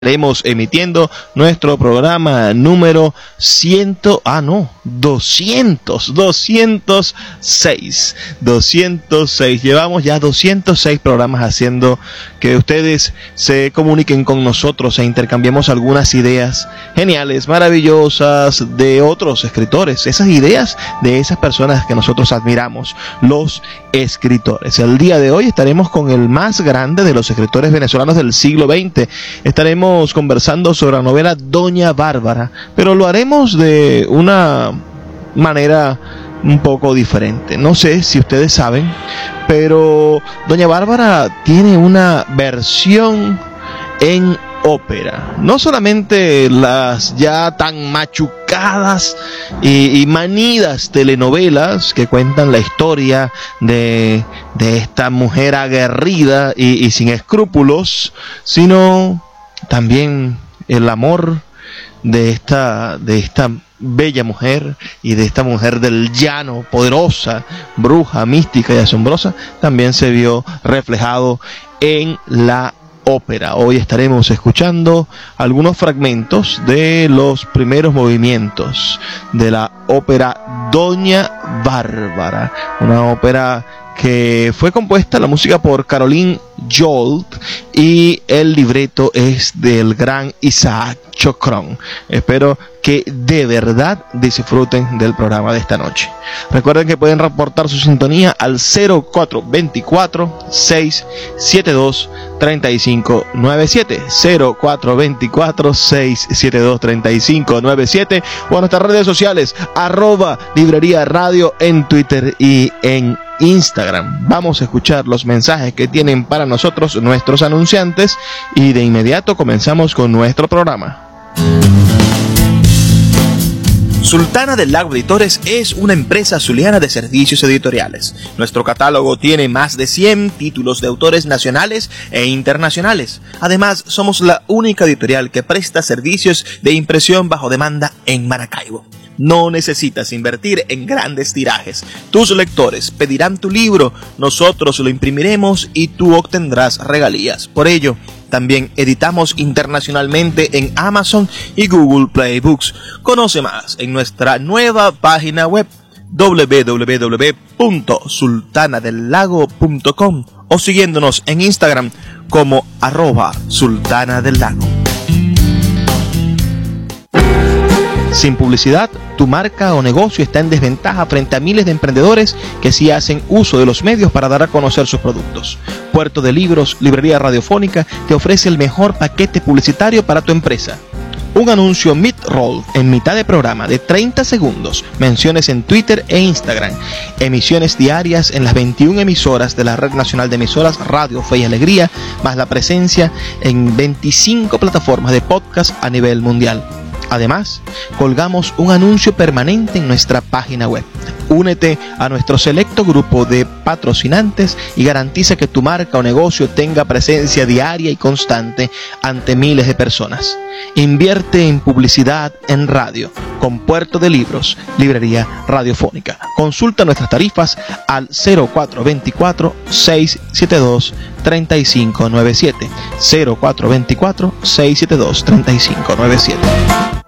Estaremos emitiendo nuestro programa número 206. Llevamos ya 206 programas haciendo que ustedes se comuniquen con nosotros e intercambiemos algunas ideas geniales, maravillosas de otros escritores, esas ideas de esas personas que nosotros admiramos, los escritores. El día de hoy estaremos con el más grande de los escritores venezolanos del siglo XX. Estaremos conversando sobre la novela Doña Bárbara, pero lo haremos de una manera un poco diferente. No sé si ustedes saben, pero Doña Bárbara tiene una versión en ópera. No solamente las ya tan machucadas y manidas telenovelas que cuentan la historia de esta mujer aguerrida y sin escrúpulos, sino también el amor de esta bella mujer y de esta mujer del llano, poderosa, bruja, mística y asombrosa, también se vio reflejado en la ópera. Hoy estaremos escuchando algunos fragmentos de los primeros movimientos de la ópera Doña Bárbara, una ópera que fue compuesta la música por Caroline Jolt y el libreto es del gran Isaac Chocron. Espero que de verdad disfruten del programa de esta noche. Recuerden que pueden reportar su sintonía al 0424-672-3597, 0424-672-3597 o a nuestras redes sociales @librería radio en Twitter y en Instagram. Vamos a escuchar los mensajes que tienen para nosotros nuestros anunciantes y de inmediato comenzamos con nuestro programa. Sultana del Lago Editores es una empresa zuliana de servicios editoriales. Nuestro catálogo tiene más de 100 títulos de autores nacionales e internacionales. Además, somos la única editorial que presta servicios de impresión bajo demanda en Maracaibo. No necesitas invertir en grandes tirajes. Tus lectores pedirán tu libro, nosotros lo imprimiremos y tú obtendrás regalías. Por ello, también editamos internacionalmente en Amazon y Google Play Books. Conoce más en nuestra nueva página web www.sultanadelago.com o siguiéndonos en Instagram como @sultanadelago. Sin publicidad, tu marca o negocio está en desventaja frente a miles de emprendedores que sí hacen uso de los medios para dar a conocer sus productos. Puerto de Libros, Librería Radiofónica, te ofrece el mejor paquete publicitario para tu empresa. Un anuncio mid-roll en mitad de programa de 30 segundos, menciones en Twitter e Instagram, emisiones diarias en las 21 emisoras de la Red Nacional de Emisoras Radio Fe y Alegría, más la presencia en 25 plataformas de podcast a nivel mundial. Además, colgamos un anuncio permanente en nuestra página web. Únete a nuestro selecto grupo de patrocinantes y garantiza que tu marca o negocio tenga presencia diaria y constante ante miles de personas. Invierte en publicidad en radio con Puerto de Libros, Librería Radiofónica. Consulta nuestras tarifas al 0424-672-3597, 0424-672-3597.